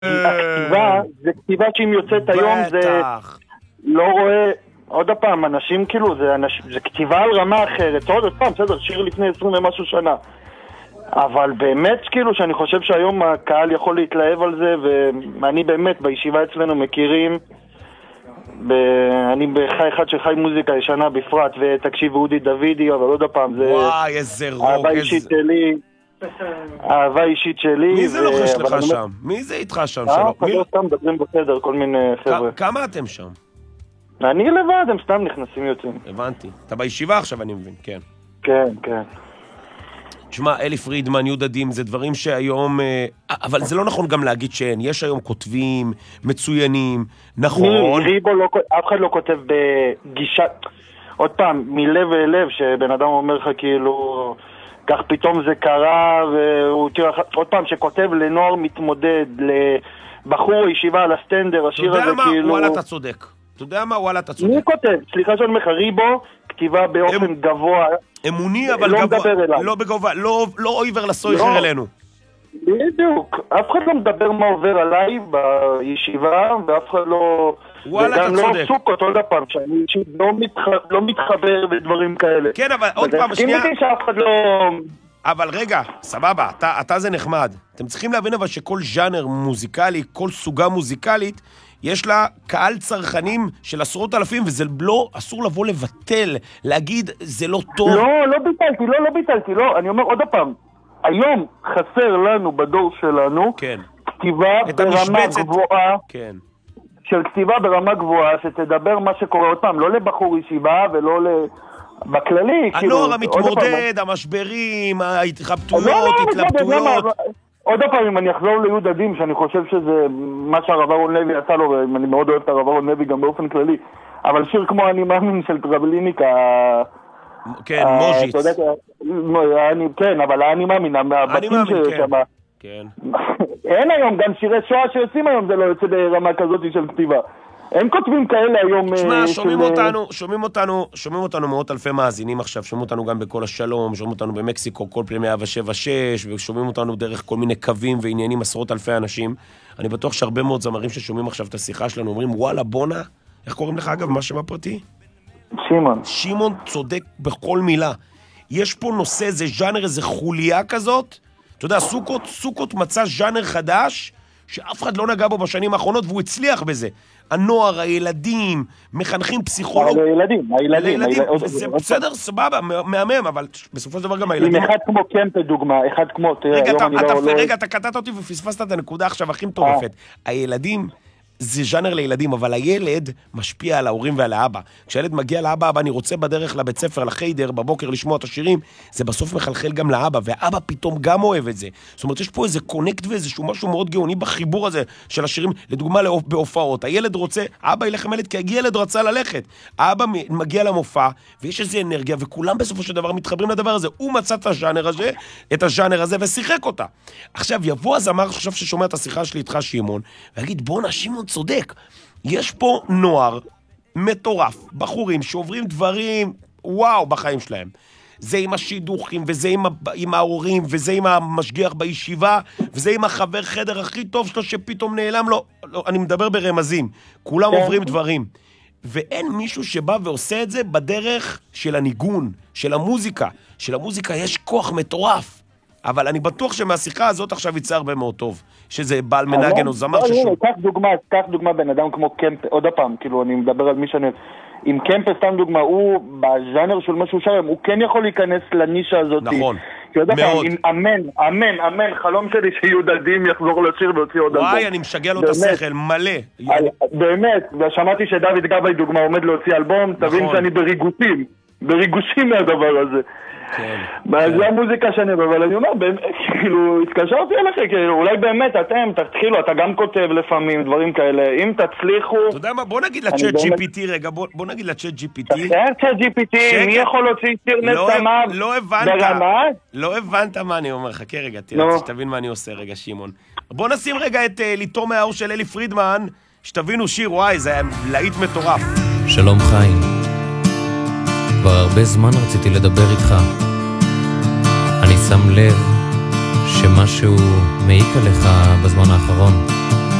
הכתיבה, זה כתיבה שאם יוצאת היום, זה לא רואה, עוד הפעם, אנשים כאילו, זה כתיבה על רמה אחרת, עוד פעם, בסדר, שיר לפני 20 ומשהו שנה. אבל באמת כאילו שאני חושב שהיום הקהל יכול להתלהב על זה, ואני באמת בישיבה אצלנו מכירים, אני בחי אחד שחי מוזיקה ישנה בפרט, ותקשיב אודי דוידי, אבל עוד הפעם זה וואי, איזה רוק, אהבה אישית שלי, אהבה אישית שלי. מי זה לוחש לך שם? מי זה איתך שם? לא סתם מדברים בסדר, כל מיני חבר'ה. כמה אתם שם? אני לבד, הם סתם נכנסים יוצאים. הבנתי, אתה בישיבה עכשיו אני מבין, כן. כן, כן. תשמע, אלי פרידמן, יהודה דים, זה דברים שהיום... אבל זה לא נכון גם להגיד שאין. יש היום כותבים, מצוינים, נכון. ריבו, אף אחד לא כותב בגישה... עוד פעם, מלב אל לב, שבן אדם אומר לך כאילו... כך פתאום זה קרה, והוא... עוד פעם, שכותב לנוער מתמודד, לבחור ישיבה על הסטנדר, השיר הזה כאילו... אתה יודע מה? וואלה, אתה צודק. אתה יודע מה? וואלה, אתה צודק. מי כותב? סליחה שאני אומר לך, ריבו, כתיבה באופן גבוה... אמוני, אבל לא בגובה, לא עובר לסויחר אלינו. בדיוק. אף אחד לא מדבר מה עובר עליי בישיבה, ואף אחד לא... וואלה, אתה צודק. וגם לא סוכות עוד הפעם, שאני לא מתחבר בדברים כאלה. כן, אבל עוד פעם, שנייה... תסכים איתי שאף אחד לא... אבל רגע, סבבה, אתה זה נחמד. אתם צריכים להבין אבל שכל ז'אנר מוזיקלי, כל סוגה מוזיקלית, יש לה קהל צרכנים של עשרות אלפים, וזה לא, אסור לבוא לבטל, להגיד, זה לא טוב. לא ביטלתי, לא. אני אומר עוד הפעם, היום חסר לנו בדור שלנו, כן. כתיבה ברמה גבוהה, כן. של כתיבה ברמה גבוהה, שתדבר מה שקורה עוד פעם, לא לבחור ישיבה ולא בכללי. הנוער המתמודד, המשברים, ההתחבטויות, התלבטויות. עוד פעם, אם אני אחזור ליהודה דים, שאני חושב שזה מה שהרב אהרון לוי עשה לו, ואני מאוד אוהב את הרב אהרון לוי גם באופן כללי, אבל שיר כמו אני מאמין של טרבליניק, כן, מוז'יץ. כן, אבל אני מאמין, הבתים ששמה. כן. אין היום, גם שירי שואה שיוצאים היום, זה לא יוצא ברמה כזאת של כתיבה. הם כותבים כאלה היום... תשמע, שומעים אותנו מאות אלפי מאזינים עכשיו, שומעים אותנו גם בכל השלום, שומעים אותנו במקסיקו, כל פלמי 176, ושומעים אותנו דרך כל מיני קווים ועניינים, עשרות אלפי אנשים. אני בטוח שהרבה מאוד זמרים ששומעים עכשיו את השיחה שלנו, אומרים, וואלה, בונה, איך קוראים לך אגב, מה שם הפרטי? שמעון. שמעון צודק בכל מילה. יש פה נושא, זה ז'אנר, איזה חוליה כזאת. אתה יודע, סוכות מצא ז'אנר חדש, שאף אחד לא נגע בו בשנים האחרונות, והוא הצליח בזה. הנוער, הילדים, מחנכים פסיכולוגים. הילדים. זה בסדר, סבבה, מהמם, אבל בסופו של דבר גם הילדים... עם אחד כמו קמפ דוגמה, אחד כמו... רגע, אתה קטעת אותי ופספסת את הנקודה עכשיו הכי מטורפת. הילדים... זה ז'אנר לילדים, אבל הילד משפיע על ההורים ועל האבא. כשהילד מגיע לאבא, אני רוצה בדרך לבית ספר, לחיידר, בבוקר לשמוע את השירים, זה בסוף מחלחל גם לאבא, והאבא פתאום גם אוהב את זה. זאת אומרת, יש פה איזה קונקט ואיזשהו משהו מאוד גאוני בחיבור הזה של השירים, לדוגמה בהופעות. הילד רוצה, האבא ילך עם הילד, כי הילד רצה ללכת. האבא מגיע למופע, ויש איזו אנרגיה, וכולם בסופו של דבר מתחברים לדבר הזה. הוא מצא את הז'אנר הזה, ושיחק אותה. עכשיו, יבוא הזמר עכשיו ששומע את השיחה שלי איתך, שמעון, ויגיד, בוא, שמעון צודק. יש פה נוער מטורף, בחורים שעוברים דברים וואו בחיים שלהם. זה עם השידוכים, וזה עם ההורים, וזה עם המשגיח בישיבה, וזה עם החבר חדר הכי טוב שלו שפתאום נעלם לו. לא, אני מדבר ברמזים. כולם עוברים דברים. ואין מישהו שבא ועושה את זה בדרך של הניגון, של המוזיקה. של המוזיקה יש כוח מטורף. אבל אני בטוח שמהשיחה הזאת עכשיו יצא הרבה מאוד טוב. שזה בעל מנגן או זמר ששום. קח דוגמה בן אדם כמו קמפ, עוד הפעם, כאילו אני מדבר על מי שאני... אם קמפ סתם דוגמה, הוא בז'אנר של משהו שרם, הוא כן יכול להיכנס לנישה הזאת. נכון, מאוד. אמן, חלום שלי שיהודה דים יחזור לשיר ויוציא עוד אלבום. וואי, אני משגע לו את השכל, מלא. באמת, ושמעתי שדוד גבאי דוגמה עומד להוציא אלבום, תבין שאני בריגושים מהדבר הזה. זה המוזיקה שאני, אבל אני אומר, כאילו, התקשרתי אליכם, אולי באמת אתם תתחילו, אתה גם כותב לפעמים דברים כאלה, אם תצליחו... אתה יודע מה, בוא נגיד לצ'אט GPT רגע, בוא נגיד לצ'אט GPT. צ'אט GPT, מי יכול להוציא שיר נצמה ברמה? לא הבנת מה אני אומר, חכה רגע, תראה, שתבין מה אני עושה רגע, שמעון. בוא נשים רגע את ליטור מהאור של אלי פרידמן, שתבינו שיר, וואי, זה היה להיט מטורף. שלום חיים. כבר הרבה זמן רציתי לדבר איתך. אני שם לב שמשהו מעיק עליך בזמן האחרון.